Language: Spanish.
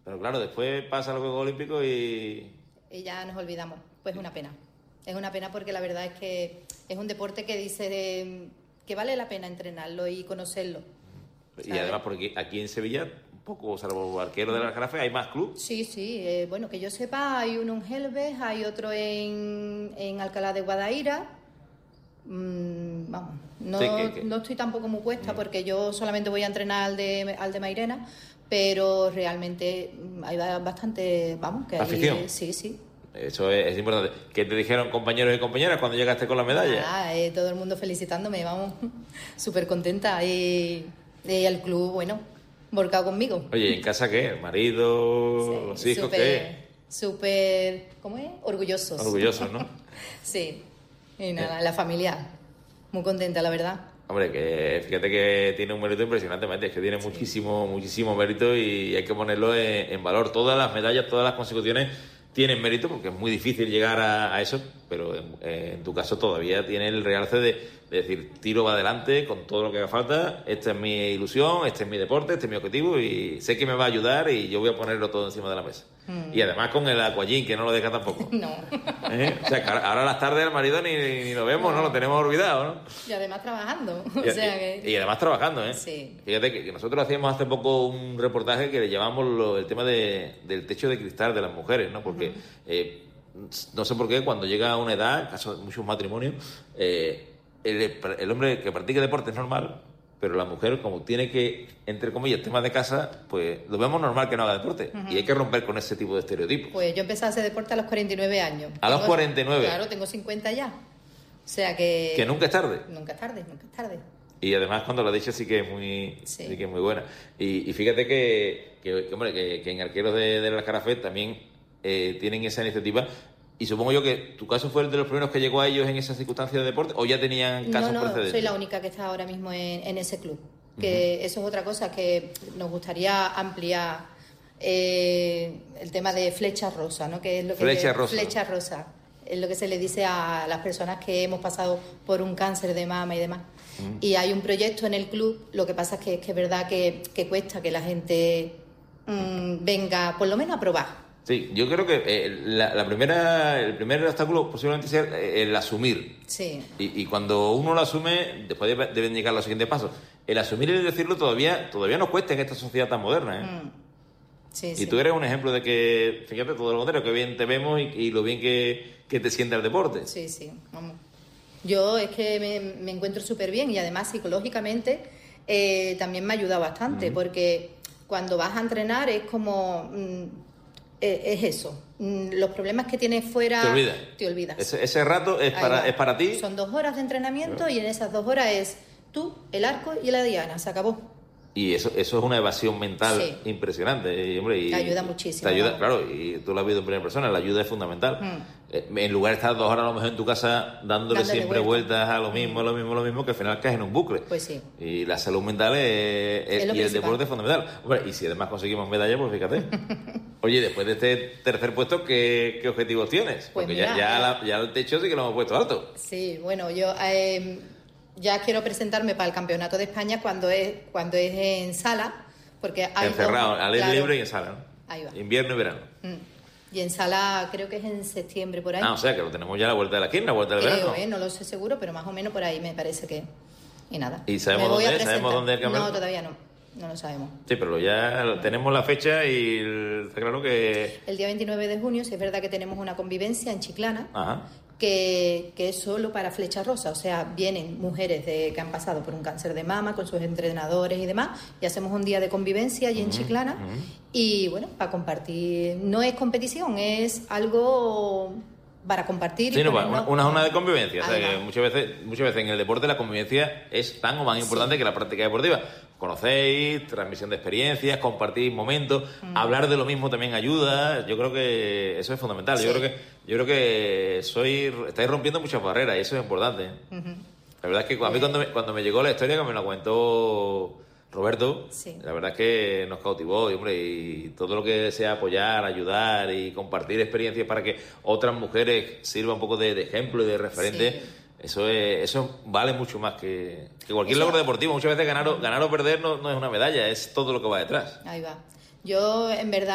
Pero claro, después pasa los Juegos Olímpicos y ya nos olvidamos. Pues es una pena. Es una pena porque la verdad es que es un deporte que dice que vale la pena entrenarlo y conocerlo. Y además, porque aquí en Sevilla, un poco, salvo Arquero del Aljarafe, hay más clubes. Sí, bueno, que yo sepa, hay uno en Gelbes, hay otro en Alcalá de Guadaira. Vamos, no estoy tampoco muy puesta porque yo solamente voy a entrenar al de Mairena, pero realmente hay bastante, vamos, que ¿Afición? hay, sí. Eso es importante. ¿Qué te dijeron compañeros y compañeras cuando llegaste con la medalla? Todo el mundo felicitándome, vamos, súper contenta. Y el club, bueno, volcado conmigo. Oye, ¿y en casa qué? ¿El marido, los hijos qué? Súper, ¿cómo es? Orgullosos. Orgullosos, ¿no? Sí, y nada, la familia, muy contenta, la verdad. Hombre, que fíjate que tiene un mérito impresionantemente, es que tiene muchísimo mérito y hay que ponerlo en valor. Todas las medallas, todas las consecuciones tienen mérito porque es muy difícil llegar a eso, pero en tu caso todavía tiene el realce de decir, tiro va adelante con todo lo que haga falta, esta es mi ilusión, este es mi deporte, este es mi objetivo y sé que me va a ayudar y yo voy a ponerlo todo encima de la mesa. Y además con el aquagym, que no lo deja tampoco. No. O sea, que ahora a las tardes el marido ni lo vemos, ¿no? Lo tenemos olvidado, ¿no? Y además trabajando. Y además trabajando, ¿eh? Sí. Fíjate que nosotros hacíamos hace poco un reportaje que le llamamos el tema del techo de cristal de las mujeres, ¿no? Porque no sé por qué cuando llega a una edad, caso de muchos matrimonios, el hombre que practique deporte es normal, pero la mujer, como tiene que, entre comillas, temas de casa, pues lo vemos normal que no haga deporte. Y hay que romper con ese tipo de estereotipos. Pues yo empecé a hacer deporte a los 49 años. Los 49. Claro, tengo 50 ya. O sea que... Que nunca es tarde. Nunca es tarde. Y además cuando lo has dicho sí que es muy buena. Y fíjate que en Arqueros de la Aljarafe también tienen esa iniciativa. Y supongo yo que tu caso fue el de los primeros que llegó a ellos en esa circunstancia de deporte, ¿o ya tenían casos precedentes? No, soy la única que está ahora mismo en ese club. Que eso es otra cosa que nos gustaría ampliar, el tema de flecha rosa, ¿no? Que es lo que flecha rosa. Es lo que se le dice a las personas que hemos pasado por un cáncer de mama y demás. Y hay un proyecto en el club, lo que pasa es que es verdad que cuesta que la gente venga, por lo menos a probar. Sí, yo creo que el primer obstáculo posiblemente sea el asumir. Sí. Y cuando uno lo asume, después deben llegar los siguientes pasos. El asumir y decirlo todavía nos cuesta en esta sociedad tan moderna, ¿eh? Sí. Tú eres un ejemplo de que, fíjate, todo lo contrario, que bien te vemos y lo bien que te siente el deporte. Sí, vamos. Yo es que me encuentro súper bien y además psicológicamente también me ha ayudado bastante porque cuando vas a entrenar es como... es eso. Los problemas que tienes fuera... Te olvidas. Ese rato es para ti. Son 2 horas de entrenamiento y en esas 2 horas es tú, el arco y la diana. Se acabó. Y eso es una evasión mental impresionante. Y, hombre, te ayuda muchísimo. Te ayuda, claro, y tú lo has visto en primera persona, la ayuda es fundamental. En lugar de estar 2 horas a lo mejor en tu casa dándole siempre vueltas a lo mismo, que al final caes en un bucle. Pues sí. Y la salud mental y el deporte es fundamental. Hombre, y si además conseguimos medalla, pues fíjate. Oye, después de este tercer puesto, ¿qué objetivos tienes? Pues porque mira, ya el techo sí que lo hemos puesto alto. Sí, bueno, yo... ya quiero presentarme para el Campeonato de España cuando es en sala, porque hay encerrado, al aire libre y en sala, ¿no? Ahí va. Invierno y verano. Y en sala creo que es en septiembre, por ahí. O sea que lo tenemos ya a la vuelta de la esquina, a la vuelta del verano. No lo sé seguro, pero más o menos por ahí me parece que... Y nada. ¿Y sabemos dónde? ¿Sabemos dónde es el campeonato? No, todavía no lo sabemos. Sí, pero ya tenemos la fecha y está claro que... El día 29 de junio, sí es verdad que tenemos una convivencia en Chiclana. Ajá. Que es solo para flecha rosa, o sea, vienen mujeres que han pasado por un cáncer de mama con sus entrenadores y demás, y hacemos un día de convivencia allí en Chiclana, y bueno, para compartir, no es competición, es algo para compartir. Sí, una zona de convivencia, o sea, que muchas veces en el deporte la convivencia es tan o más importante que la práctica deportiva. Conocéis, transmisión de experiencias, compartir momentos, hablar de lo mismo también ayuda. Yo creo que eso es fundamental. Sí. Yo creo que estáis rompiendo muchas barreras y eso es importante. La verdad es que a mí cuando me llegó la historia, que me la comentó Roberto, la verdad es que nos cautivó y todo lo que sea apoyar, ayudar y compartir experiencias para que otras mujeres sirvan un poco de ejemplo y de referente. Sí. Eso vale mucho más que cualquier logro deportivo. Muchas veces ganar o perder no es una medalla, es todo lo que va detrás. Ahí va. Yo, en verdad,